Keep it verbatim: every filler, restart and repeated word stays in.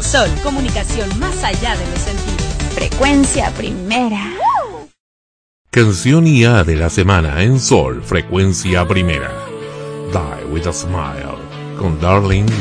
Sol, comunicación más allá de los sentidos. Frecuencia Primera. Canción I A de la semana en Sol, Frecuencia Primera. Die with a Smile, con Darling